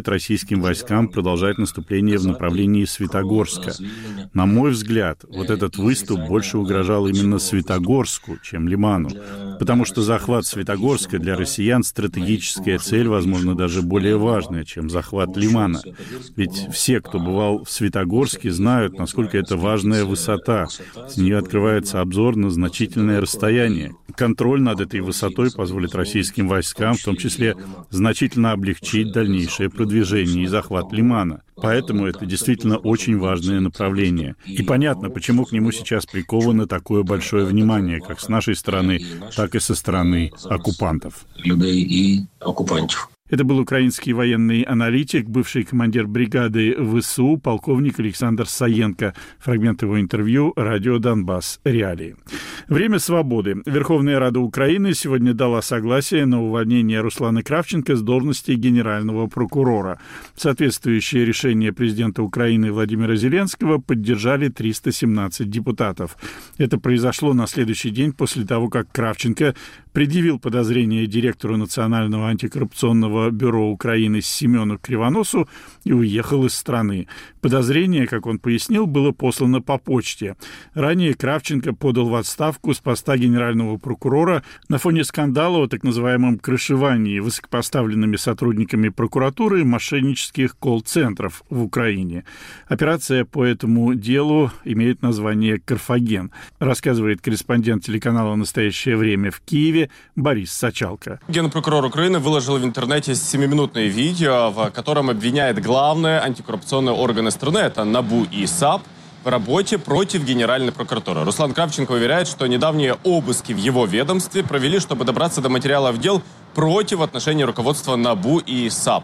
позволит российским войскам продолжать наступление в направлении Светогорска. На мой взгляд, вот этот выступ больше угрожал именно Светогорску, чем Лиману, потому что захват Светогорска для россиян стратегическая цель, возможно, даже более важная, чем захват Лимана. Ведь все, кто бывал в Светогорске, знают, насколько это важная высота. С нее открывается обзор на значительное расстояние. Контроль над этой высотой позволит российским войскам, в том числе, значительно облегчить дальнейшее продвижение и захват Лимана. Поэтому это действительно очень важное направление. И понятно, почему к нему сейчас приковано такое большое внимание, как с нашей стороны, так и со стороны оккупантов. Людей и оккупантов. Это был украинский военный аналитик, бывший командир бригады ВСУ, полковник Александр Саенко. Фрагмент его интервью «Радио Донбасс. Реалии». Время свободы. Верховная Рада Украины сегодня дала согласие на увольнение Руслана Кравченко с должности генерального прокурора. Соответствующее решение президента Украины Владимира Зеленского поддержали 317 депутатов. Это произошло на следующий день после того, как Кравченко предъявил подозрение директору Национального антикоррупционного бюро Украины Семену Кривоносу и уехал из страны. Подозрение, как он пояснил, было послано по почте. Ранее Кравченко подал в отставку с поста генерального прокурора на фоне скандала о так называемом крышевании высокопоставленными сотрудниками прокуратуры мошеннических колл-центров в Украине. Операция по этому делу имеет название «Карфаген», рассказывает корреспондент телеканала «Настоящее время» в Киеве Борис Сачалко. Генпрокурор Украины выложил в интернете 7-минутное видео, в котором обвиняет главные антикоррупционные органы страны, это НАБУ и САП, в работе против Генеральной прокуратуры. Руслан Кравченко уверяет, что недавние обыски в его ведомстве провели, чтобы добраться до материалов дел против отношений руководства НАБУ и САП.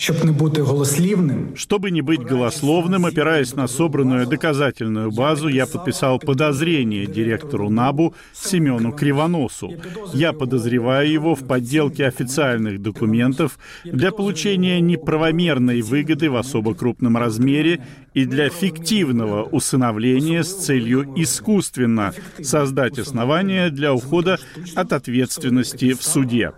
Чтобы не быть голословным, опираясь на собранную доказательную базу, я подписал подозрение директору НАБУ Семену Кривоносу. Я подозреваю его в подделке официальных документов для получения неправомерной выгоды в особо крупном размере и для фиктивного усыновления с целью искусственно создать основания для ухода от ответственности в суде.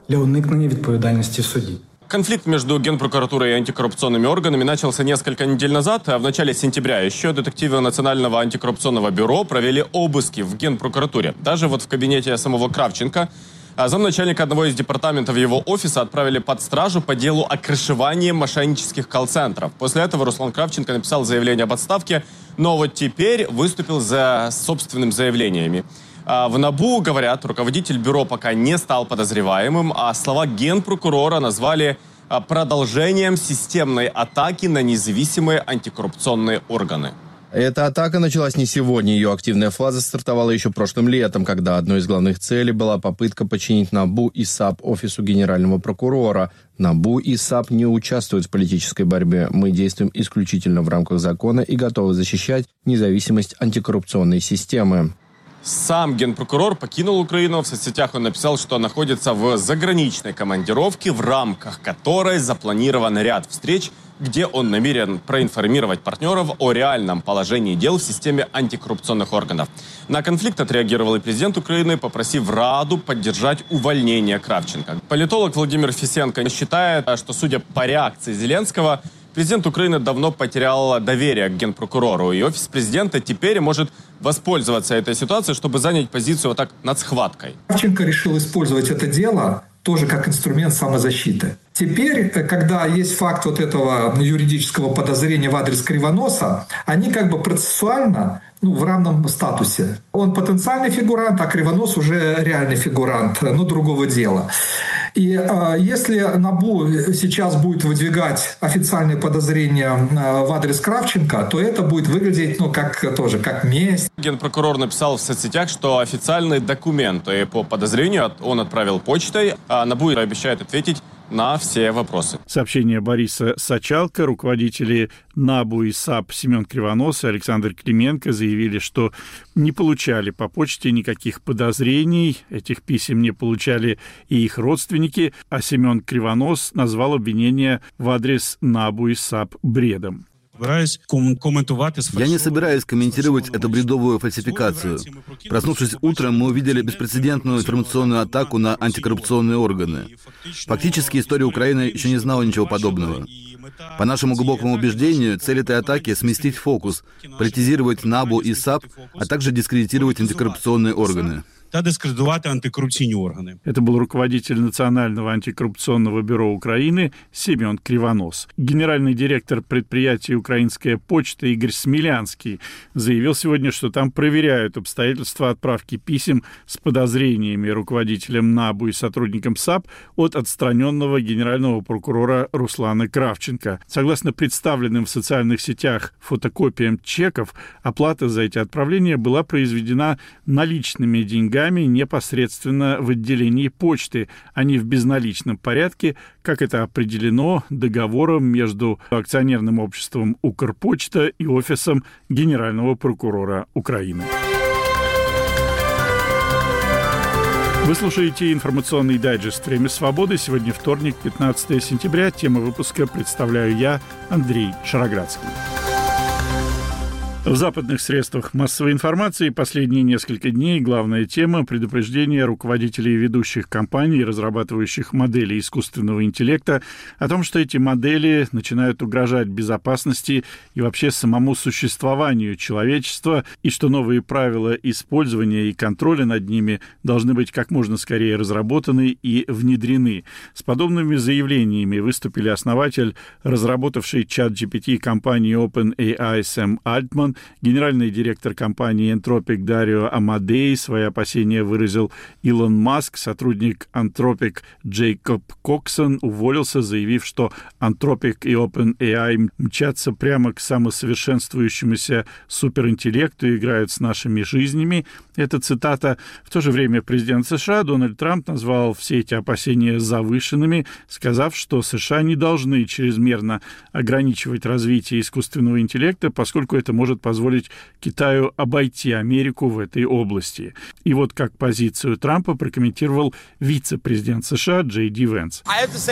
Конфликт между Генпрокуратурой и антикоррупционными органами начался несколько недель назад, а в начале сентября еще детективы Национального антикоррупционного бюро провели обыски в Генпрокуратуре. Даже вот в кабинете самого Кравченко замначальника одного из департаментов его офиса отправили под стражу по делу о крышевании мошеннических колл-центров. После этого Руслан Кравченко написал заявление об отставке, но вот теперь выступил за собственными заявлениями. В НАБУ, говорят, руководитель бюро пока не стал подозреваемым, а слова генпрокурора назвали продолжением системной атаки на независимые антикоррупционные органы. Эта атака началась не сегодня. Ее активная фаза стартовала еще прошлым летом, когда одной из главных целей была попытка подчинить НАБУ и САП офису генерального прокурора. НАБУ и САП не участвуют в политической борьбе. Мы действуем исключительно в рамках закона и готовы защищать независимость антикоррупционной системы. Сам генпрокурор покинул Украину. В соцсетях он написал, что находится в заграничной командировке, в рамках которой запланирован ряд встреч, где он намерен проинформировать партнеров о реальном положении дел в системе антикоррупционных органов. На конфликт отреагировал и президент Украины, попросив Раду поддержать увольнение Кравченко. Политолог Владимир Фисенко считает, что, судя по реакции Зеленского, президент Украины давно потерял доверие к генпрокурору, и офис президента теперь может воспользоваться этой ситуацией, чтобы занять позицию вот так над схваткой. Кравченко решил использовать это дело тоже как инструмент самозащиты. Теперь, когда есть факт вот этого юридического подозрения в адрес Кривоноса, они как бы процессуально в равном статусе. Он потенциальный фигурант, а Кривонос уже реальный фигурант, другого дела. И если НАБУ сейчас будет выдвигать официальные подозрения в адрес Кравченко, то это будет выглядеть как месть. Генпрокурор написал в соцсетях, что официальные документы по подозрению он отправил почтой, а НАБУ обещает ответить на все вопросы. Сообщение Бориса Сачалко. Руководители НАБУ и САП Семен Кривонос и Александр Клименко заявили, что не получали по почте никаких подозрений. Этих писем не получали и их родственники, а Семен Кривонос назвал обвинение в адрес НАБУ и САП бредом. Я не собираюсь комментировать эту бредовую фальсификацию. Проснувшись утром, мы увидели беспрецедентную информационную атаку на антикоррупционные органы. Фактически история Украины еще не знала ничего подобного. По нашему глубокому убеждению, цель этой атаки — сместить фокус, политизировать НАБУ и САП, а также дискредитировать антикоррупционные органы. Та дискредитувати антикорупційні органи. Это был руководитель Национального антикоррупционного бюро Украины Семен Кривонос. Генеральный директор предприятия «Украинская почта» Игорь Смелянский заявил сегодня, что там проверяют обстоятельства отправки писем с подозрениями руководителям НАБУ и сотрудникам САП от отстраненного генерального прокурора Руслана Кравченко. Согласно представленным в социальных сетях фотокопиям чеков, оплата за эти отправления была произведена наличными деньгами непосредственно в отделении почты, а не в безналичном порядке, как это определено договором между акционерным обществом «Укрпочта» и офисом Генерального прокурора Украины. Вы слушаете информационный дайджест «Время свободы». Сегодня вторник, 15 сентября. Тему выпуска представляю я, Андрей Шароградский. В западных средствах массовой информации последние несколько дней главная тема — предупреждение руководителей ведущих компаний, разрабатывающих модели искусственного интеллекта, о том, что эти модели начинают угрожать безопасности и вообще самому существованию человечества, и что новые правила использования и контроля над ними должны быть как можно скорее разработаны и внедрены. С подобными заявлениями выступили основатель, разработавший чат-GPT компании OpenAI Сэм Альтман, генеральный директор компании Anthropic Дарио Амадей. Свои опасения выразил Илон Маск. Сотрудник Anthropic Джейкоб Коксон уволился, заявив, что Anthropic и OpenAI мчатся прямо к самосовершенствующемуся суперинтеллекту и играют с нашими жизнями. Это цитата. В то же время президент США Дональд Трамп назвал все эти опасения завышенными, сказав, что США не должны чрезмерно ограничивать развитие искусственного интеллекта, поскольку это может позволить Китаю обойти Америку в этой области. И вот как позицию Трампа прокомментировал вице-президент США Джей Ди Венс.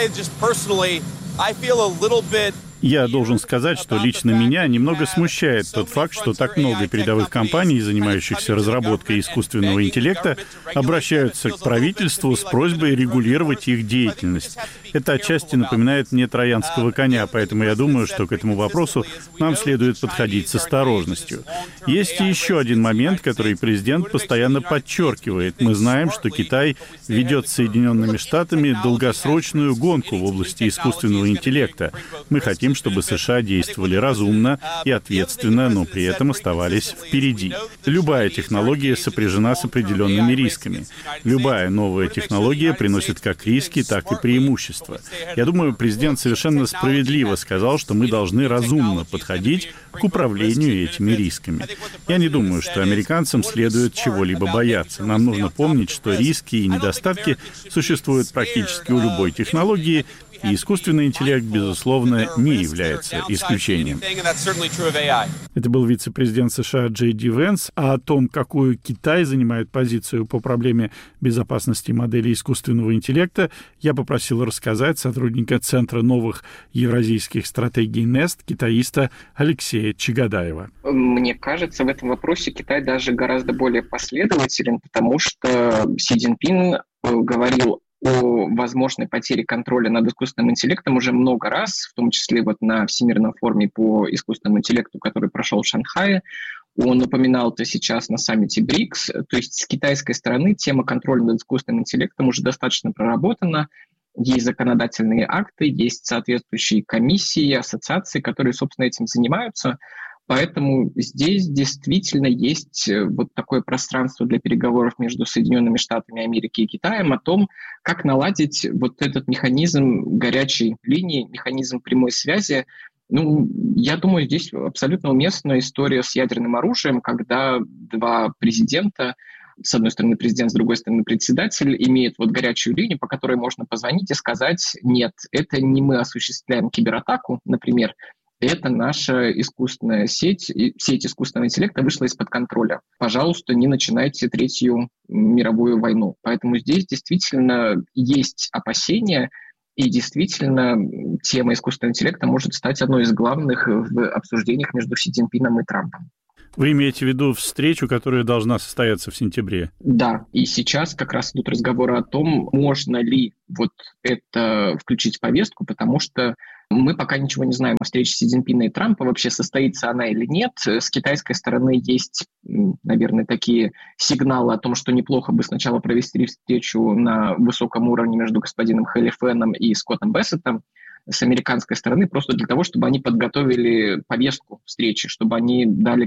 Я должен сказать, что лично меня немного смущает тот факт, что так много передовых компаний, занимающихся разработкой искусственного интеллекта, обращаются к правительству с просьбой регулировать их деятельность. Это отчасти напоминает мне троянского коня, поэтому я думаю, что к этому вопросу нам следует подходить с осторожностью. Есть и еще один момент, который президент постоянно подчеркивает. Мы знаем, что Китай ведет с Соединенными Штатами долгосрочную гонку в области искусственного интеллекта. Мы хотим, чтобы США действовали разумно и ответственно, но при этом оставались впереди. Любая технология сопряжена с определенными рисками. Любая новая технология приносит как риски, так и преимущества. Я думаю, президент совершенно справедливо сказал, что мы должны разумно подходить к управлению этими рисками. Я не думаю, что американцам следует чего-либо бояться. Нам нужно помнить, что риски и недостатки существуют практически у любой технологии, и искусственный интеллект, безусловно, не является исключением. Это был вице-президент США Джей Ди Венс. А о том, какую Китай занимает позицию по проблеме безопасности моделей искусственного интеллекта, я попросил рассказать сотрудника Центра новых евразийских стратегий НЕСТ, китаиста Алексея Чагадаева. Мне кажется, в этом вопросе Китай даже гораздо более последователен, потому что Си Цзиньпин говорил о возможной потере контроля над искусственным интеллектом уже много раз, в том числе вот на Всемирном форуме по искусственному интеллекту, который прошел в Шанхае. Он упоминал это сейчас на саммите БРИКС. То есть с китайской стороны тема контроля над искусственным интеллектом уже достаточно проработана. Есть законодательные акты, есть соответствующие комиссии, ассоциации, которые, собственно, этим занимаются. Поэтому здесь действительно есть вот такое пространство для переговоров между Соединенными Штатами Америки и Китаем о том, как наладить вот этот механизм горячей линии, механизм прямой связи. Я думаю, здесь абсолютно уместна история с ядерным оружием, когда два президента, с одной стороны президент, с другой стороны председатель, имеют вот горячую линию, по которой можно позвонить и сказать: нет, это не мы осуществляем кибератаку, например, это наша искусственная сеть искусственного интеллекта вышла из-под контроля. Пожалуйста, не начинайте Третью мировую войну. Поэтому здесь действительно есть опасения, и действительно тема искусственного интеллекта может стать одной из главных в обсуждениях между Си Цзиньпином и Трампом. Вы имеете в виду встречу, которая должна состояться в сентябре? Да, и сейчас как раз идут разговоры о том, можно ли вот это включить в повестку, потому что Мы пока ничего не знаем о встрече Си Цзиньпина и Трампа, вообще состоится она или нет. С китайской стороны есть, наверное, такие сигналы о том, что неплохо бы сначала провести встречу на высоком уровне между господином Хэли Фэном и Скоттом Бессетом. С американской стороны просто для того, чтобы они подготовили повестку встречи, чтобы они дали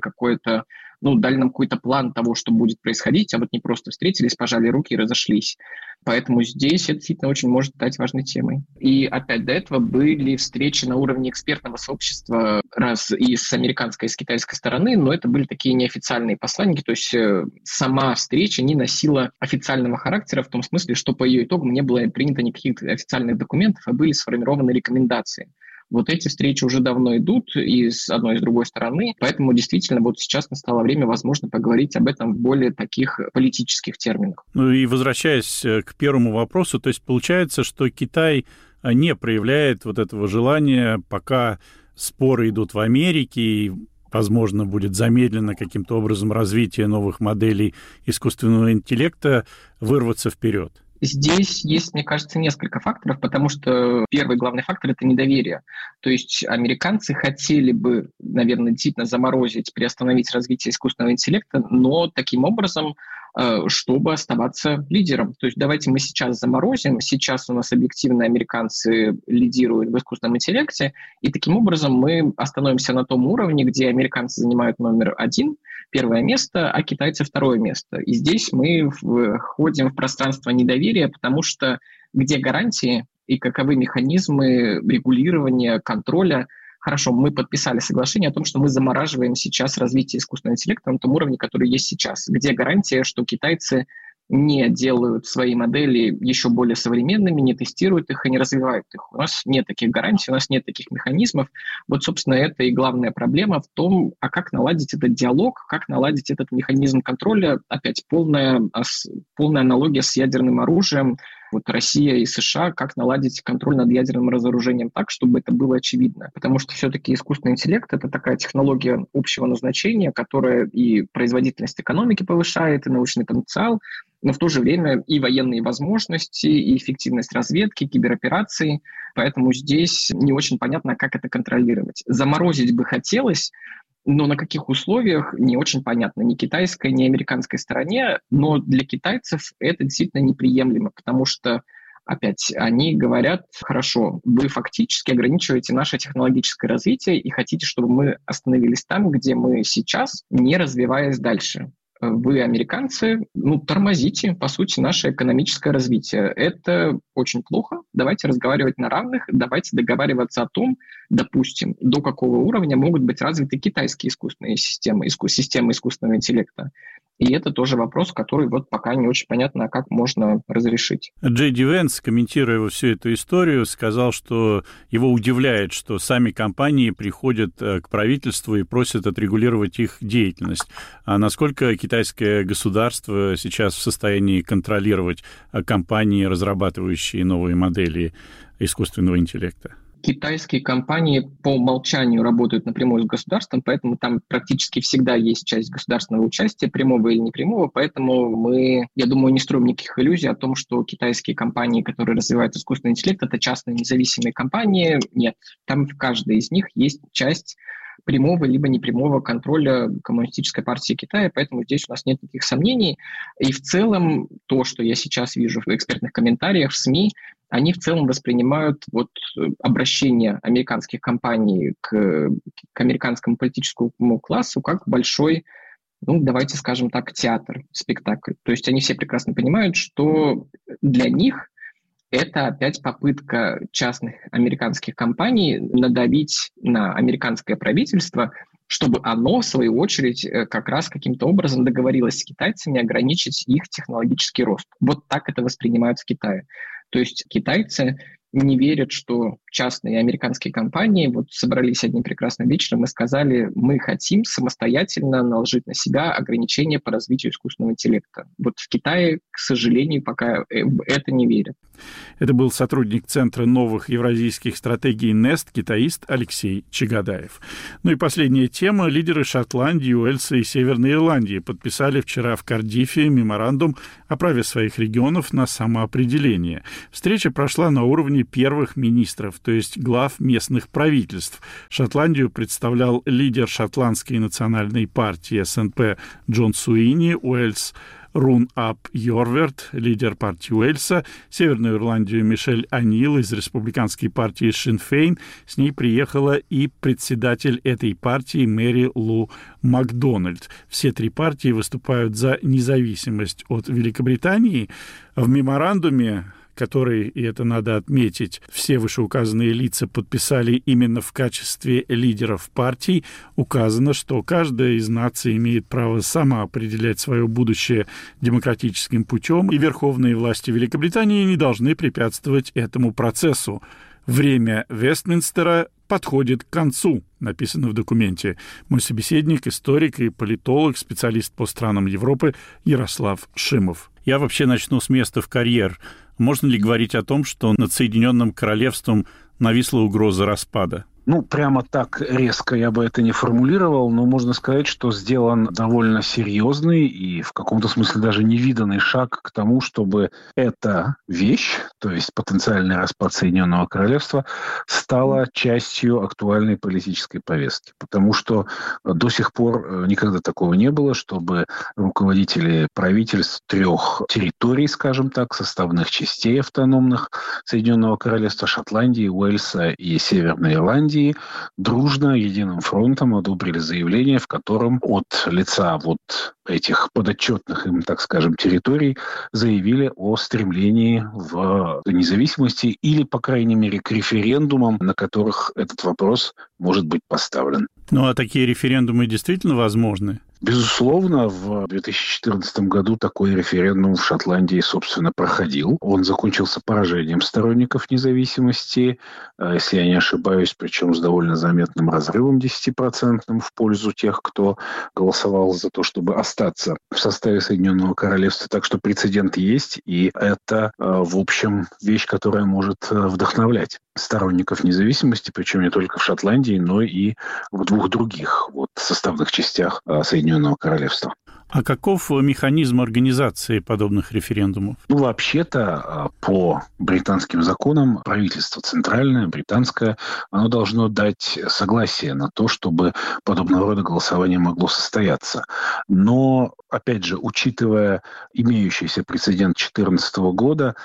дали нам какой-то план того, что будет происходить, а вот не просто встретились, пожали руки и разошлись. Поэтому здесь это действительно очень может стать важной темой. И опять до этого были встречи на уровне экспертного сообщества и с американской, и с китайской стороны, но это были такие неофициальные посланники, то есть сама встреча не носила официального характера в том смысле, что по ее итогам не было принято никаких официальных документов, а были сформированы рекомендации. Вот эти встречи уже давно идут и с одной, и с другой стороны, поэтому действительно вот сейчас настало время, возможно, поговорить об этом в более таких политических терминах. Ну и возвращаясь к первому вопросу, то есть получается, что Китай не проявляет вот этого желания, пока споры идут в Америке, и, возможно, будет замедлено каким-то образом развитие новых моделей искусственного интеллекта, вырваться вперед. Здесь есть, мне кажется, несколько факторов, потому что первый главный фактор – это недоверие. То есть американцы хотели бы, наверное, действительно заморозить, приостановить развитие искусственного интеллекта, но таким образом, чтобы оставаться лидером. То есть давайте мы сейчас заморозим, сейчас у нас объективно американцы лидируют в искусственном интеллекте, и таким образом мы остановимся на том уровне, где американцы занимают номер 1, первое место, а китайцы второе место. И здесь мы входим в пространство недоверия, потому что где гарантии и каковы механизмы регулирования, контроля. Хорошо, мы подписали соглашение о том, что мы замораживаем сейчас развитие искусственного интеллекта на том уровне, который есть сейчас. Где гарантия, что китайцы не делают свои модели еще более современными, не тестируют их и не развивают их. У нас нет таких гарантий, у нас нет таких механизмов. Вот, собственно, это и главная проблема в том, а как наладить этот диалог, как наладить этот механизм контроля. Опять полная аналогия с ядерным оружием. Вот Россия и США, как наладить контроль над ядерным разоружением так, чтобы это было очевидно. Потому что все-таки искусственный интеллект — это такая технология общего назначения, которая и производительность экономики повышает, и научный потенциал, но в то же время и военные возможности, и эффективность разведки, киберопераций. Поэтому здесь не очень понятно, как это контролировать. Заморозить бы хотелось, но на каких условиях, не очень понятно ни китайской, ни американской стороне, но для китайцев это действительно неприемлемо, потому что, опять, они говорят: хорошо, вы фактически ограничиваете наше технологическое развитие и хотите, чтобы мы остановились там, где мы сейчас, не развиваясь дальше. Вы, американцы, тормозите, по сути, наше экономическое развитие. Это очень плохо. Давайте разговаривать на равных, давайте договариваться о том, допустим, до какого уровня могут быть развиты китайские искусственные системы искусственного интеллекта. И это тоже вопрос, который вот пока не очень понятно, как можно разрешить. Джей Ди Венс, комментируя всю эту историю, сказал, что его удивляет, что сами компании приходят к правительству и просят отрегулировать их деятельность. А насколько китайское государство сейчас в состоянии контролировать компании, разрабатывающие новые модели искусственного интеллекта? Китайские компании по умолчанию работают напрямую с государством, поэтому там практически всегда есть часть государственного участия, прямого или непрямого, поэтому мы, я думаю, не строим никаких иллюзий о том, что китайские компании, которые развивают искусственный интеллект, это частные независимые компании. Нет, там в каждой из них есть часть прямого либо непрямого контроля Коммунистической партии Китая, поэтому здесь у нас нет никаких сомнений. И в целом то, что я сейчас вижу в экспертных комментариях, в СМИ, они в целом воспринимают обращение американских компаний к американскому политическому классу как большой, давайте скажем так, театр, спектакль. То есть они все прекрасно понимают, что для них это опять попытка частных американских компаний надавить на американское правительство, чтобы оно, в свою очередь, как раз каким-то образом договорилось с китайцами ограничить их технологический рост. Вот так это воспринимают в Китае. То есть китайцы не верят, что частные американские компании собрались одним прекрасным вечером и сказали: мы хотим самостоятельно наложить на себя ограничения по развитию искусственного интеллекта. Вот в Китае, к сожалению, пока это не верят. Это был сотрудник Центра новых евразийских стратегий НЕСТ, китаист Алексей Чагадаев. И последняя тема. Лидеры Шотландии, Уэльса и Северной Ирландии подписали вчера в Кардиффе меморандум о праве своих регионов на самоопределение. Встреча прошла на уровне кабинетами первых министров, то есть глав местных правительств. Шотландию представлял лидер шотландской национальной партии СНП Джон Суини, Уэльс Рун Ап Йорверт, лидер партии Уэльса, Северную Ирландию Мишель О'Нил из республиканской партии Шин Фейн. С ней приехала и председатель этой партии Мэри Лу Макдональд. Все три партии выступают за независимость от Великобритании. В меморандуме, который, и это надо отметить, все вышеуказанные лица подписали именно в качестве лидеров партий, указано, что каждая из наций имеет право сама определять свое будущее демократическим путем, и верховные власти Великобритании не должны препятствовать этому процессу. Время Вестминстера подходит к концу, написано в документе. Мой собеседник, историк и политолог, специалист по странам Европы Ярослав Шимов. Я вообще начну с места в карьер. Можно ли говорить о том, что над Соединенным Королевством нависла угроза распада? Прямо так резко я бы это не формулировал, но можно сказать, что сделан довольно серьезный и в каком-то смысле даже невиданный шаг к тому, чтобы эта вещь, то есть потенциальный распад Соединенного Королевства, стала частью актуальной политической повестки. Потому что до сих пор никогда такого не было, чтобы руководители правительств трех территорий, скажем так, составных частей автономных Соединенного Королевства, Шотландии, Уэльса и Северной Ирландии, дружно, единым фронтом одобрили заявление, в котором от лица этих подотчетных им, так скажем, территорий заявили о стремлении в независимости или, по крайней мере, к референдумам, на которых этот вопрос может быть поставлен. А такие референдумы действительно возможны? Безусловно, в 2014 году такой референдум в Шотландии, собственно, проходил. Он закончился поражением сторонников независимости, если я не ошибаюсь, причем с довольно заметным разрывом 10% в пользу тех, кто голосовал за то, чтобы остаться в составе Соединенного Королевства. Так что прецедент есть, и это, в общем, вещь, которая может вдохновлять сторонников независимости, причем не только в Шотландии, но и в двух других составных частях Соединенного Королевства. А каков механизм организации подобных референдумов? Вообще-то, по британским законам, правительство центральное, британское, оно должно дать согласие на то, чтобы подобного рода голосование могло состояться. Но, опять же, учитывая имеющийся прецедент 2014 года,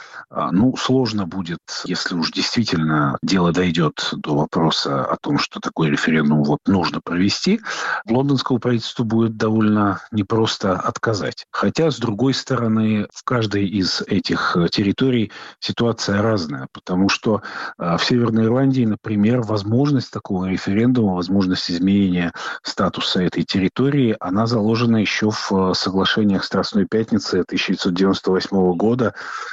сложно будет, если уж действительно дело дойдет до вопроса о том, что такой референдум нужно провести, лондонскому правительству будет довольно непросто отказать. Хотя, с другой стороны, в каждой из этих территорий ситуация разная, потому что в Северной Ирландии, например, возможность такого референдума, возможность изменения статуса этой территории, она заложена еще в соглашениях Страстной Пятницы 1998 года,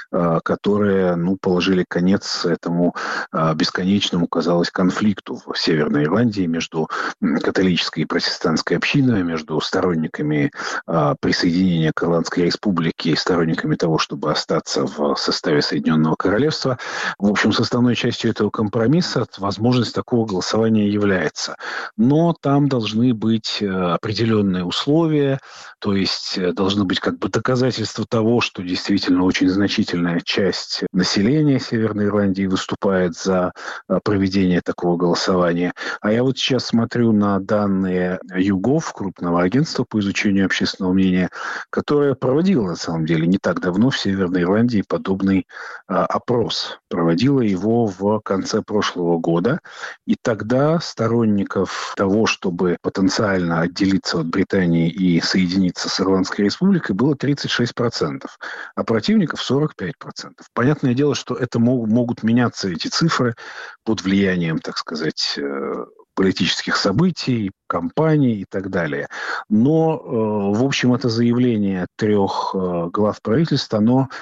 которые, положили конец этому бесконечному, казалось, конфликту в Северной Ирландии между католической и протестантской общиной, между сторонниками присоединения к Ирландской республике и сторонниками того, чтобы остаться в составе Соединенного Королевства. В общем, составной частью этого компромисса возможность такого голосования является. Но там должны быть определенные условия, то есть должны быть доказательства того, что действительно очень значительная часть населения Северной Ирландии выступает за проведение такого голосования. А я сейчас смотрю на данные YouGov, крупного агентства по изучению общественного мнения, которое проводило, на самом деле, не так давно в Северной Ирландии подобный опрос. Проводило его в конце прошлого года. И тогда сторонников того, чтобы потенциально отделиться от Британии и соединиться с Ирландской республикой, было 36%, а противников 45%. Понятное дело, что это могут меняться эти цифры под влиянием, так сказать, политических событий, кампаний и так далее. Но, в общем, это заявление трех глав правительства,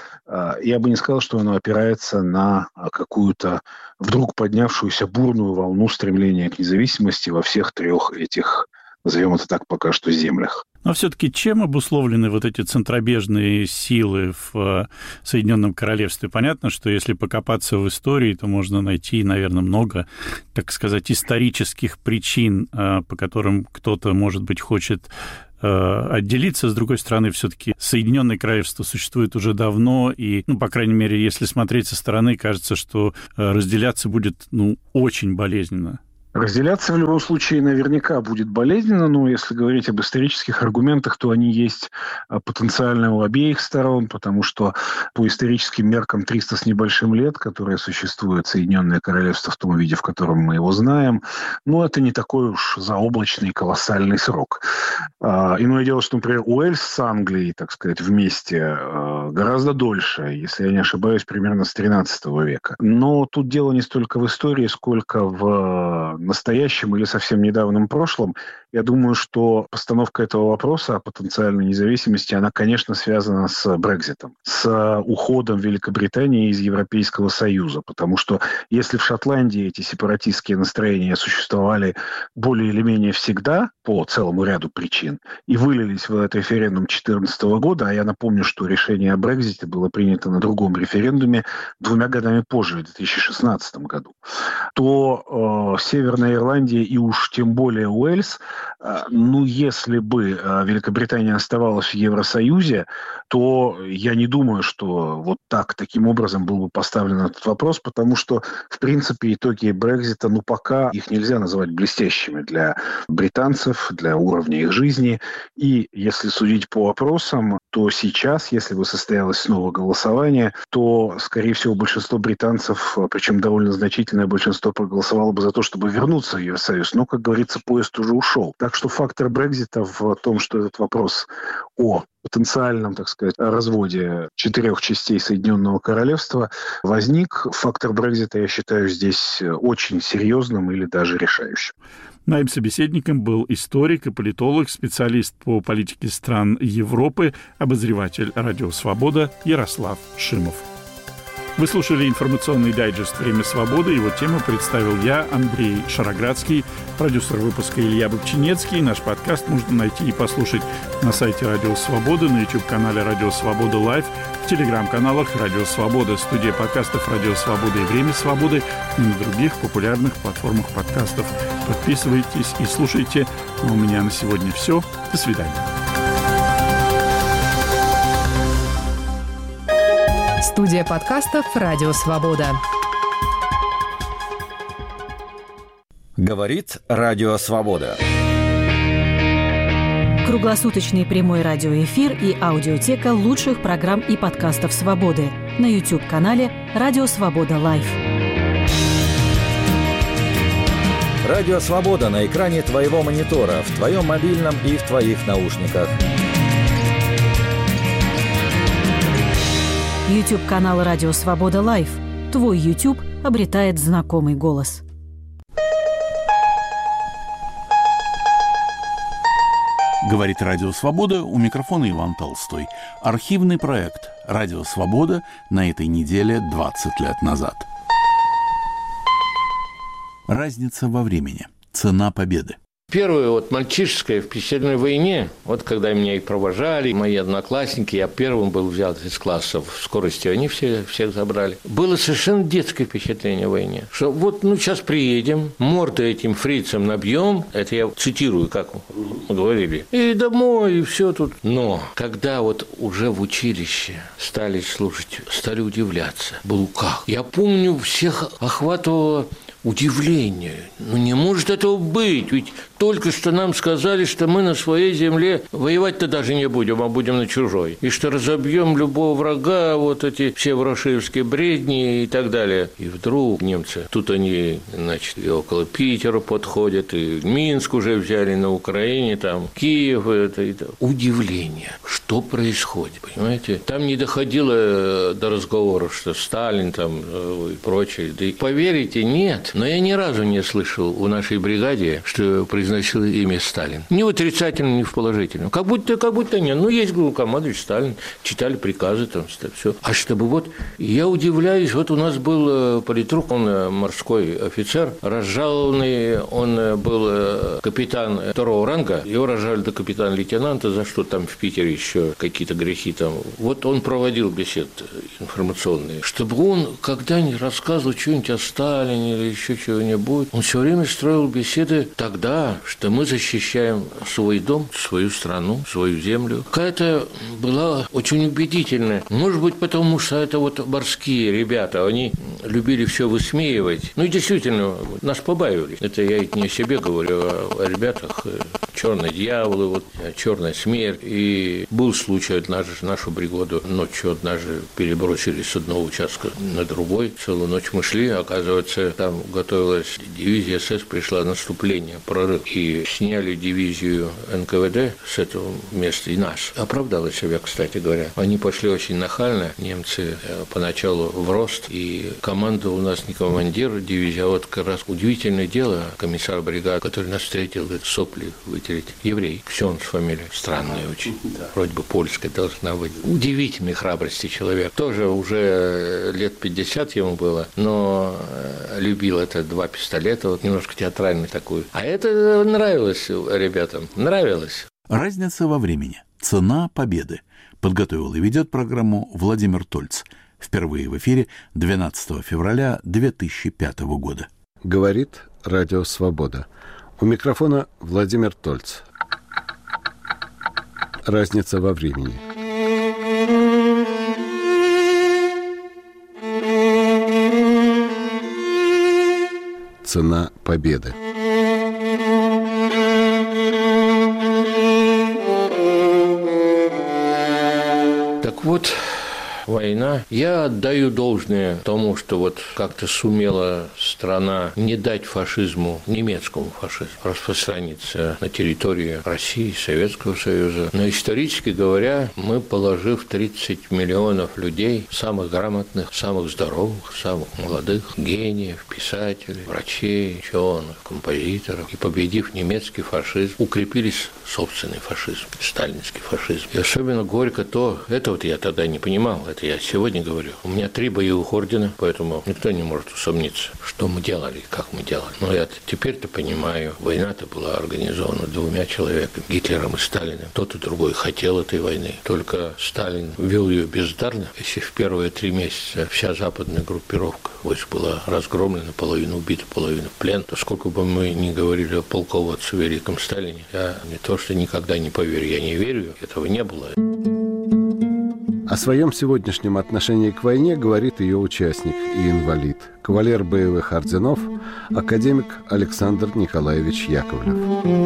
я бы не сказал, что оно опирается на какую-то вдруг поднявшуюся бурную волну стремления к независимости во всех трех этих, назовем это так, пока что землях. Но все-таки чем обусловлены эти центробежные силы в Соединенном Королевстве? Понятно, что если покопаться в истории, то можно найти, наверное, много, так сказать, исторических причин, по которым кто-то, может быть, хочет отделиться. С другой стороны, все-таки Соединенное Королевство существует уже давно, и, по крайней мере, если смотреть со стороны, кажется, что разделяться будет, очень болезненно. Разделяться в любом случае наверняка будет болезненно, но если говорить об исторических аргументах, то они есть потенциально у обеих сторон, потому что по историческим меркам 300 с небольшим лет, которые существует Соединенное Королевство в том виде, в котором мы его знаем, это не такой уж заоблачный колоссальный срок. Иное дело, что, например, Уэльс с Англией, так сказать, вместе гораздо дольше, если я не ошибаюсь, примерно с 13 века. Но тут дело не столько в истории, сколько в настоящем или совсем недавнем прошлом. Я думаю, что постановка этого вопроса о потенциальной независимости, она, конечно, связана с Брекситом, с уходом Великобритании из Европейского Союза. Потому что если в Шотландии эти сепаратистские настроения существовали более или менее всегда, по целому ряду причин, и вылились в этот референдум 2014 года, а я напомню, что решение о Брексите было принято на другом референдуме 2 годами позже, в 2016 году, то Северная Ирландия и уж тем более Уэльс, если бы Великобритания оставалась в Евросоюзе, то я не думаю, что вот таким образом был бы поставлен этот вопрос, потому что, в принципе, итоги Брексита, пока их нельзя называть блестящими для британцев, для уровня их жизни. И если судить по опросам, то сейчас, если бы состоялось снова голосование, то, скорее всего, большинство британцев, причем довольно значительное большинство, проголосовало бы за то, чтобы вернуться в Евросоюз. Но, как говорится, поезд уже ушел. Так что фактор Брексита в том, что этот вопрос о потенциальном, так сказать, разводе 4 частей Соединенного Королевства возник. Фактор Брексита, я считаю, здесь очень серьезным или даже решающим. Моим собеседником был историк и политолог, специалист по политике стран Европы, обозреватель «Радио Свобода» Ярослав Шимов. Вы слушали информационный дайджест «Время свободы». Его тему представил я, Андрей Шароградский, продюсер выпуска Илья Бобчинецкий. Наш подкаст можно найти и послушать на сайте «Радио Свобода», на YouTube-канале «Радио Свобода Лайв», в телеграм-каналах «Радио Свобода», студия подкастов «Радио Свобода» и «Время свободы» и на других популярных платформах подкастов. Подписывайтесь и слушайте. У меня на сегодня все. До свидания. Студия подкастов «Радио Свобода». Говорит Радио Свобода. Круглосуточный прямой радиоэфир и аудиотека лучших программ и подкастов «Свободы» на YouTube-канале «Радио Свобода Лайв». Радио Свобода на экране твоего монитора, в твоем мобильном и в твоих наушниках. YouTube-канал «Радио Свобода Лайв». Твой YouTube обретает знакомый голос. Говорит Радио Свобода, у микрофона Иван Толстой. Архивный проект «Радио Свобода» на этой неделе 20 лет назад. Разница во времени. Цена победы. Первое мальчишеское в Пятидневной войне, когда меня и провожали, мои одноклассники, я первым был взят из класса в скорости, они всех забрали. Было совершенно детское впечатление о войне, что сейчас приедем, морды этим фрицам набьем, это я цитирую, как мы говорили, и домой, и все тут. Но когда уже в училище стали слушать, стали удивляться, было как. Я помню, всех охватывало удивление. Не может этого быть, ведь только что нам сказали, что мы на своей земле воевать-то даже не будем, а будем на чужой. И что разобьем любого врага, эти все ворошиловские бредни и так далее. И вдруг немцы, тут они, и около Питера подходят, и Минск уже взяли на Украине, там Киев, это. Удивление, что происходит, понимаете? Там не доходило до разговоров, что Сталин там и прочее. Да и поверите, нет. Но я ни разу не слышал в нашей бригаде, что произносил имя Сталин. Ни в отрицательном, ни в положительном. Как будто нет. Есть главнокомандующий Сталин, читали приказы, там все. А чтобы я удивляюсь, у нас был политрук, он морской офицер, разжалованный, он был капитан 2-го ранга, его разжали до капитана-лейтенанта, за что там в Питере еще какие-то грехи там. Он проводил бесед информационные, чтобы он когда-нибудь рассказывал что-нибудь о Сталине или еще чего-нибудь. Он все время строил беседы тогда, что мы защищаем свой дом, свою страну, свою землю. Какая-то была очень убедительная. Может быть, потому что это вот морские ребята, они любили все высмеивать. Ну и действительно, нас побаивались. Это я ведь не о себе говорю, а о ребятах. Черные дьяволы, вот, черная смерть. И был случай, однажды нашу бригаду ночью однажды перебросили с одного участка на другой. Целую ночь мы шли, оказывается, там готовилась дивизия СС, пришла наступление, прорыв. И сняли дивизию НКВД с этого места и нас. Оправдала себя, кстати говоря. Они пошли очень нахально, немцы поначалу в рост, и команда у нас не командир дивизии, а вот как раз удивительное дело, комиссар бригады, который нас встретил, говорит, сопли вытереть. Еврей, Ксенц фамилия, странная очень, вроде бы польская должна быть. Удивительной храбрости человек. Тоже уже лет 50 ему было, но любил это 2 пистолета, вот немножко театральный такой. А это нравилось ребятам, нравилось. Разница во времени. Цена победы. Подготовил и ведет программу Владимир Тольц. Впервые в эфире 12 февраля 2005 года. Говорит Радио Свобода. У микрофона Владимир Тольц. Разница во времени. Цена победы. Так вот, война. Я отдаю должное тому, что вот как-то сумела страна не дать фашизму, немецкому фашизму, распространиться на территории России, Советского Союза. Но исторически говоря, мы, положив 30 миллионов людей, самых грамотных, самых здоровых, самых молодых, гениев, писателей, врачей, ученых, композиторов, и победив немецкий фашизм, укрепились собственный фашизм, сталинский фашизм. И особенно горько то, это вот я тогда не понимал, это я сегодня говорю. У меня 3 боевых ордена, поэтому никто не может усомниться, что мы делали, как мы делали. Но я теперь-то понимаю, война-то была организована 2 человеками, Гитлером и Сталиным. Тот и другой хотел этой войны. Только Сталин вел ее бездарно. Если в первые 3 месяца вся западная группировка войск была разгромлена, половина убита, половина в плен, то сколько бы мы ни говорили о полководце великом Сталине, я не то, что никогда не поверю, я не верю, этого не было. О своем сегодняшнем отношении к войне говорит ее участник и инвалид, кавалер боевых орденов, академик Александр Николаевич Яковлев.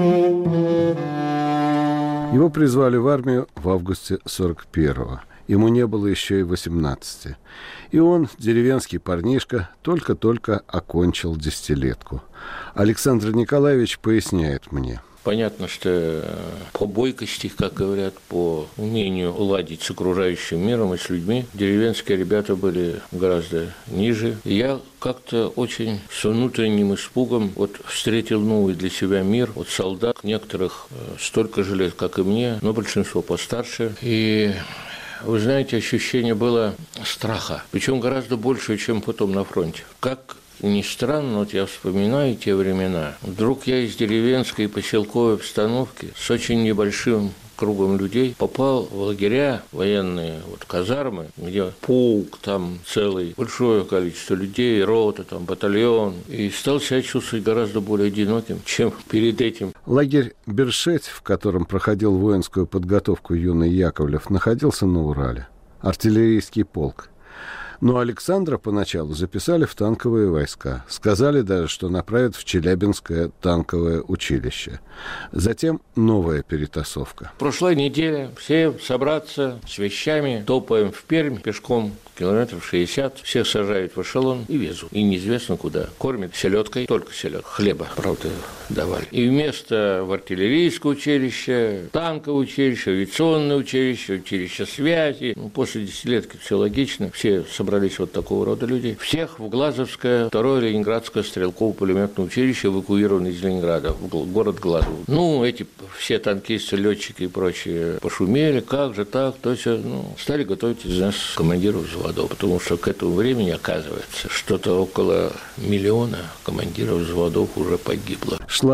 Его призвали в армию в августе 41-го. Ему не было еще и 18. И он, деревенский парнишка, только-только окончил 10-летку. Александр Николаевич поясняет мне. Понятно, что по бойкости, как говорят, по умению уладить с окружающим миром и с людьми, деревенские ребята были гораздо ниже. И я как-то очень с внутренним испугом вот встретил новый для себя мир. Вот солдат, некоторых столько же лет, как и мне, но большинство постарше. И вы знаете, ощущение было страха, причем гораздо больше, чем потом на фронте. Как ни странно, вот я вспоминаю те времена. Вдруг я из деревенской поселковой обстановки с очень небольшим кругом людей попал в лагеря военные, вот казармы, где полк там целый, большое количество людей, рота, там батальон, и стал себя чувствовать гораздо более одиноким, чем перед этим. Лагерь Бершеть, в котором проходил воинскую подготовку юный Яковлев, находился на Урале. Артиллерийский полк. Но Александра поначалу записали в танковые войска. Сказали даже, что направят в Челябинское танковое училище. Затем новая перетасовка. Прошлая неделя. Все собраться с вещами. Топаем в Пермь пешком. Километров 60. Всех сажают в эшелон и везут. И неизвестно куда. Кормят селедкой. Только селедка. Хлеба, правда, давали. И вместо в артиллерийское училище, танковое училище, авиационное училище, училище связи. После 10-летки все логично. Все собрались вот такого рода люди. Всех в Глазовское, 2-е Ленинградское стрелково-пулеметное училище, эвакуировано из Ленинграда, в город Глазов. Ну, эти все танкисты, летчики и прочие пошумели, как же так, то есть, стали готовить из нас командиров взводов, потому что к этому времени, оказывается, что-то около 1 миллиона командиров взводов уже погибло. Шла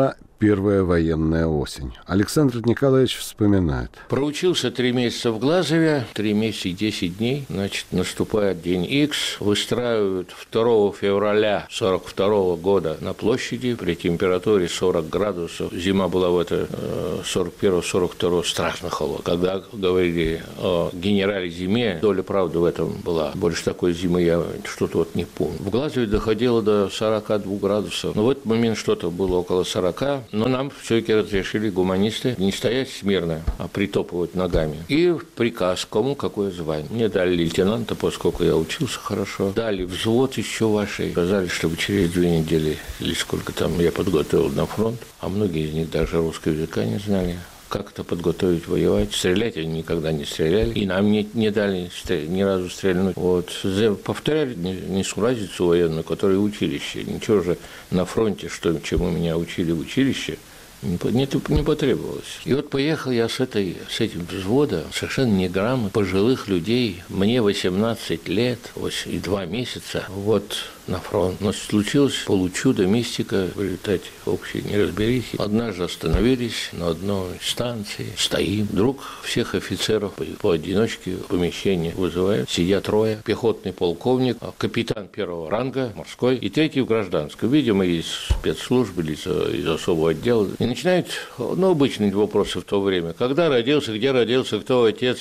первая военная осень. Александр Николаевич вспоминает. Проучился 3 месяца в Глазове, 3 месяца и 10 дней. Значит, наступает день Х, выстраивают 2 февраля 1942 года на площади при температуре 40 градусов. Зима была в это 41-42 страшно холодно. Когда говорили о генерале Зиме, доля правды в этом была. Больше такой зимы я что-то вот не помню. В Глазове доходило до 42 градусов. Но в этот момент что-то было около 40. Но нам все-таки разрешили гуманисты не стоять смирно, а притопывать ногами. И приказ, кому какое звание. Мне дали лейтенанта, поскольку я учился хорошо. Дали взвод еще вашей. Сказали, чтобы через 2 недели или сколько там я подготовил на фронт. А многие из них даже русского языка не знали. Как это подготовить, воевать. Стрелять они никогда не стреляли. И нам не дали ни разу стрельнуть. Вот. Повторяли несуразицу военную, которая в училище. Ничего же на фронте, чему меня учили в училище, не потребовалось. И вот поехал я с этим взводом, совершенно неграмотно, пожилых людей, мне 18 лет, 2 месяца, вот на фронт. Но случилось получудо, мистика в результате общей неразберихи. Однажды остановились на одной станции, стоим. Вдруг всех офицеров поодиночке в помещении вызывают. Сидят 3, пехотный полковник, капитан 1-го ранга, морской, и 3-й в гражданском. Видимо, из спецслужбы или из особого отдела. И начинают, обычные вопросы в то время. Когда родился, где родился, кто отец,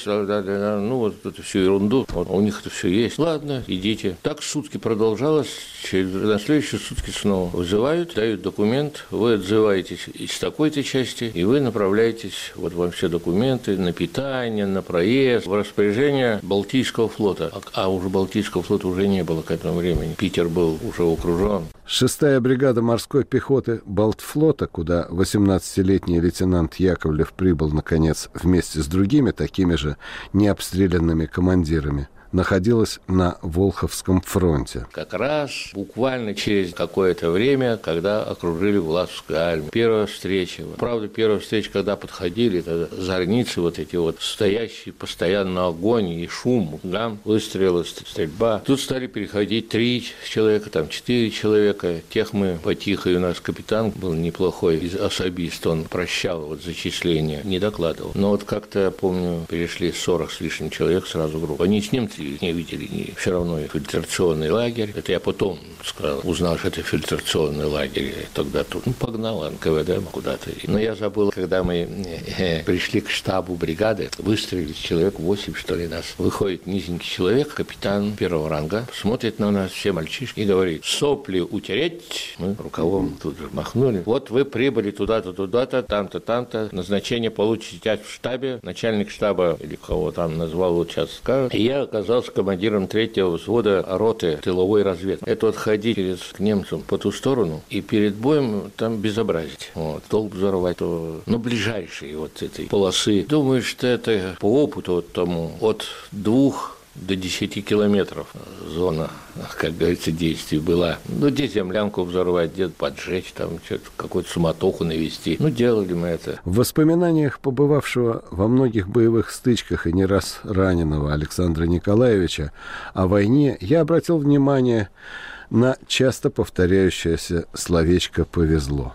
вот эту всю ерунду. Вот, у них это все есть. Ладно, идите. Так сутки продолжалось. На следующие сутки снова вызывают, дают документ, вы отзываетесь из такой-то части, и вы направляетесь, вот вам все документы на питание, на проезд, в распоряжение Балтийского флота. А уже Балтийского флота уже не было к этому времени. Питер был уже окружен. 6-я бригада морской пехоты Балтфлота, куда 18-летний лейтенант Яковлев прибыл, наконец, вместе с другими такими же необстрелянными командирами, находилась на Волховском фронте. Как раз буквально через какое-то время, когда окружили Власовскую армию. Первая встреча. Правда, первая встреча, когда подходили, тогда зорницы вот эти вот, стоящие постоянно огонь и шум, да, выстрелы, стрельба. Тут стали переходить 3 человека, там 4 человека. Тех мы потихо, и у нас капитан был неплохой особист, он прощал вот зачисление, не докладывал. Но вот как-то, я помню, перешли 40 с лишним человек сразу в группу. Они с немцами не видели, все равно фильтрационный лагерь. Это я потом узнал, что это фильтрационный лагерь. Тогда тут погнал НКВД куда-то. Но я забыл, когда мы пришли к штабу бригады, выстрелили человек 8, что ли, нас. Выходит низенький человек, капитан 1-го ранга, смотрит на нас, все мальчишки, и говорит: сопли утереть. Мы рукавом тут же махнули. Вот вы прибыли туда-то, туда-то, там-то, там-то. Назначение получите в штабе. Начальник штаба, или кого там назвал, вот сейчас скажет. И я оказался командиром 3-го взвода роты тыловой разведки. Это вот ходить к немцам по ту сторону и перед боем там безобразить. Вот, толк взорвать, то, ближайшие вот этой полосы. Думаю, что это по опыту вот тому от 2 до 10 километров зона, как говорится, действий была. Где землянку взорвать, где поджечь, там что-то, какую-то суматоху навести. Делали мы это. В воспоминаниях побывавшего во многих боевых стычках и не раз раненого Александра Николаевича о войне я обратил внимание на часто повторяющееся словечко «повезло».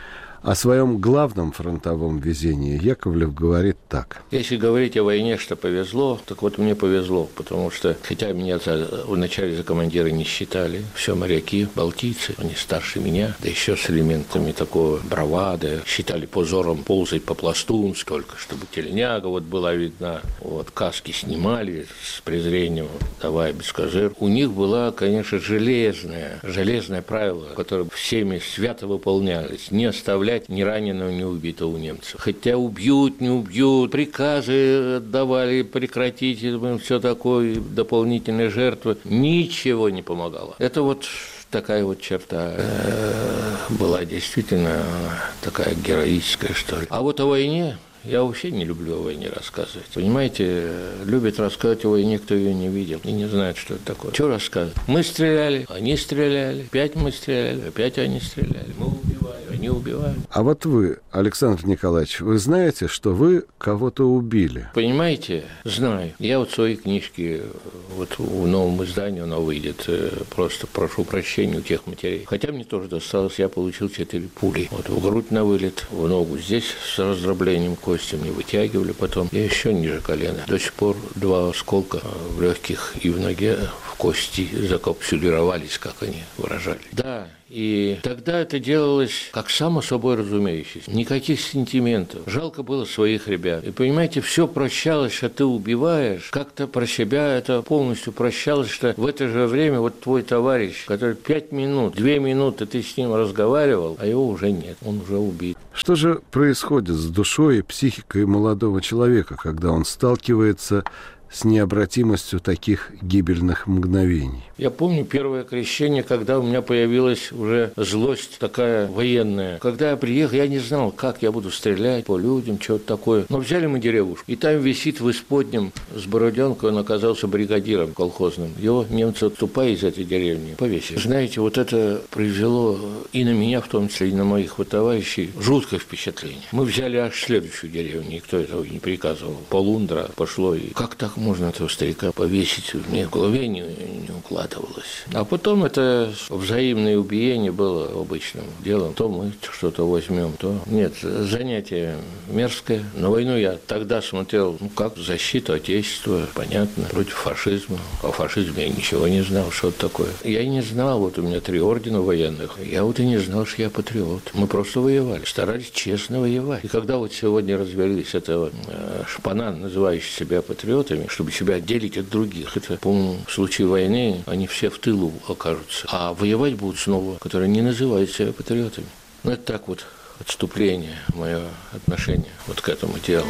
О своем главном фронтовом везении Яковлев говорит так. Если говорить о войне, что повезло, так вот мне повезло, потому что, хотя меня вначале за командира не считали, все моряки, балтийцы, они старше меня, да еще с элементами такого бравады, считали позором ползать по-пластунски, только чтобы тельняга вот была видна, вот каски снимали с презрением, давая без козыр. У них была, конечно, железное правило, которое всеми свято выполнялось, не оставлять ни раненого, ни убитого у немцев. Хотя убьют, не убьют, приказы отдавали прекратить, все такое, дополнительные жертвы. Ничего не помогало. Это вот такая вот черта была действительно такая героическая, что ли. А вот о войне я вообще не люблю о войне рассказывать. Понимаете, любит рассказывать о войне, кто ее не видел и не знает, что это такое. Что рассказывать? Мы стреляли, они стреляли, опять мы стреляли, опять они стреляли. Мы убивали, они не убивают. А вот вы, Александр Николаевич, вы знаете, что вы кого-то убили? Понимаете? Знаю. Я вот в своей книжке, вот в новом издании она выйдет, просто прошу прощения у тех матерей. Хотя мне тоже досталось, я получил 4 пули. Вот в грудь на вылет, в ногу здесь с раздроблением кости мне вытягивали потом. Я еще ниже колена. До сих пор 2 осколка в легких и в ноге, в кости закапсулировались, как они выражали. Да, и тогда это делалось как само собой разумеющееся. Никаких сентиментов. Жалко было своих ребят. И понимаете, все прощалось, что ты убиваешь. Как-то про себя это полностью прощалось, что в это же время вот твой товарищ, который 5 минут, 2 минуты ты с ним разговаривал, а его уже нет, он уже убит. Что же происходит с душой и психикой молодого человека, когда он сталкивается с необратимостью таких гибельных мгновений? Я помню первое крещение, когда у меня появилась уже злость такая военная. Когда я приехал, я не знал, как я буду стрелять по людям, что-то такое. Но взяли мы деревушку, и там висит в Исподнем с бороденкой, он оказался бригадиром колхозным. Его немцы, отступая из этой деревни, повесили. Знаете, вот это произвело и на меня, в том числе, и на моих вот товарищей, жуткое впечатление. Мы взяли аж следующую деревню, никто этого не приказывал. Полундра пошло, и как так можно этого старика повесить? Мне в голове не укладывалось. А потом это взаимное убиение было обычным делом. То мы что-то возьмем, то нет. Занятие мерзкое. На войну я тогда смотрел, как защита Отечества, понятно, против фашизма. О фашизме я ничего не знал, что это такое. Я и не знал, вот у меня 3 ордена военных. Я вот и не знал, что я патриот. Мы просто воевали, старались честно воевать. И когда вот сегодня развелись это шпана, называющие себя патриотами, чтобы себя отделить от других, это, по-моему, в случае войны они все в тылу окажутся. А воевать будут снова, которые не называют себя патриотами. Ну, это так вот отступление, мое отношение вот к этому делу.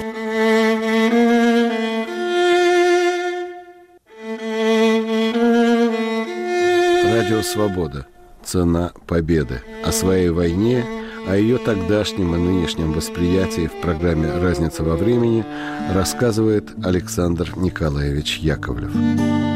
Радио «Свобода». Цена победы. О своей войне, о ее тогдашнем и нынешнем восприятии в программе «Разница во времени» рассказывает Александр Николаевич Яковлев.